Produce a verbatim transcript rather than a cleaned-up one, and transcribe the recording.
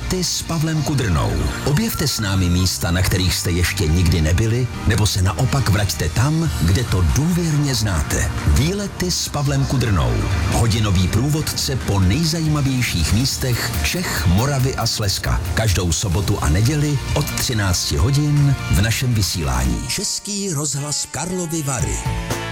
Výlety s Pavlem Kudrnou. Objevte s námi místa, na kterých jste ještě nikdy nebyli, nebo se naopak vraťte tam, kde to důvěrně znáte. Výlety s Pavlem Kudrnou. Hodinový průvodce po nejzajímavějších místech Čech, Moravy a Slezska. Každou sobotu a neděli od třinácti hodin v našem vysílání. Český rozhlas Karlovy Vary.